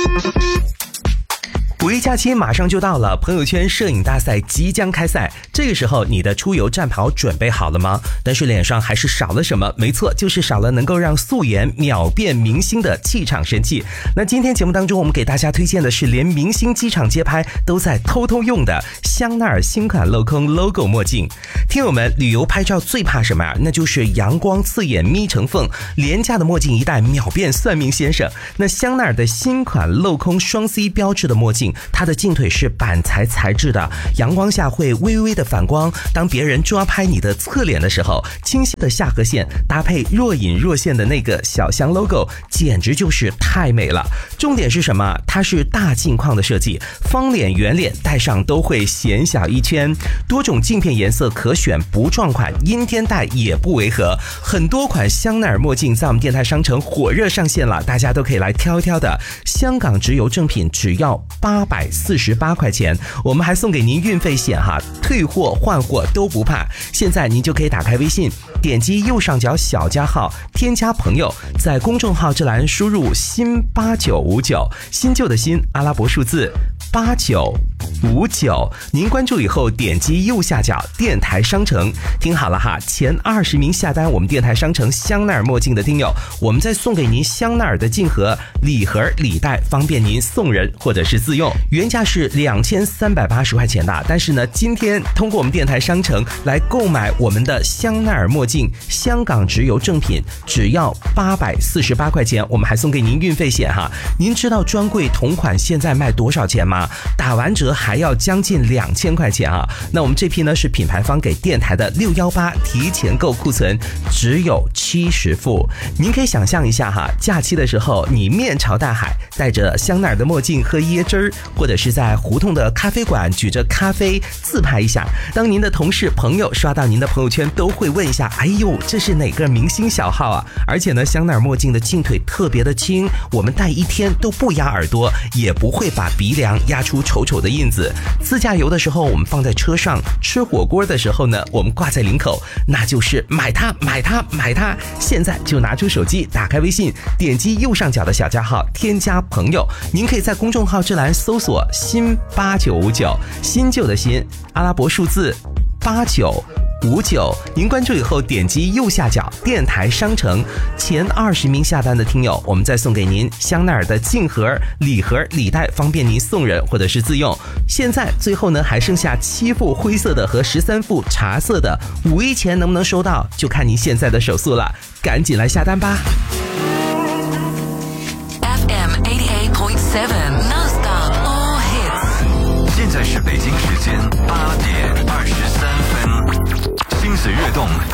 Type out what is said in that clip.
五一假期马上就到了，朋友圈摄影大赛即将开赛，这个时候你的出游战袍准备好了吗？但是脸上还是少了什么？没错，就是少了能够让素颜秒变明星的气场神器。那今天节目当中我们给大家推荐的是连明星机场街拍都在偷偷用的香奈儿新款镂空 logo 墨镜。听友们，旅游拍照最怕什么呀？那就是阳光刺眼眯成缝，廉价的墨镜一戴秒变算命先生。那香奈儿的新款镂空双 C 标志的墨镜，它的镜腿是板材材质的，阳光下会微微的反光，当别人抓拍你的侧脸的时候，清晰的下颌线搭配若隐若现的那个小香 logo， 简直就是太美了。重点是什么？它是大镜框的设计，方脸圆脸戴上都会显小一圈，多种镜片颜色可选，不撞款，阴天戴也不违和。很多款香奈儿墨镜在我们电台商城火热上线了，大家都可以来挑一挑的。香港直邮正品只要848块钱，我们还送给您运费险哈，退货换货都不怕。现在您就可以打开微信，点击右上角小加号，添加朋友，在公众号这栏输入新8959，新旧的新，阿拉伯数字8959，您关注以后点击右下角电台商城，听好了哈，前20名下单我们电台商城香奈儿墨镜的听友，我们再送给您香奈儿的镜盒、礼盒、礼袋，方便您送人或者是自用。原价是2380块钱的，但是呢，今天通过我们电台商城来购买我们的香奈儿墨镜，香港直邮正品只要848块钱，我们还送给您运费险哈。您知道专柜同款现在卖多少钱吗？打完折还要将近2000块钱啊！那我们这批呢是品牌方给电台的618提前购库存，只有70副。您可以想象一下哈，假期的时候你面朝大海，戴着香奈儿的墨镜喝椰汁儿，或者是在胡同的咖啡馆举着咖啡自拍一下。当您的同事朋友刷到您的朋友圈，都会问一下：哎呦，这是哪个明星小号啊？而且呢，香奈儿墨镜的镜腿特别的轻，我们戴一天都不压耳朵，也不会把鼻梁压出丑丑的印子。自驾游的时候我们放在车上，吃火锅的时候呢我们挂在领口，那就是买它买它买它。现在就拿出手机，打开微信，点击右上角的小加号，添加朋友，您可以在公众号这栏搜索新8959，新旧的新，阿拉伯数字8959，您关注以后点击右下角电台商城，前20名下单的听友，我们再送给您香奈儿的镜盒、礼盒、礼袋，方便您送人或者是自用。现在最后呢还剩下7副灰色的和13副茶色的，五一前能不能收到就看您现在的手速了，赶紧来下单吧。 FM 88.7 Non-stop all hits。 现在是北京时间8点23分，心思跃动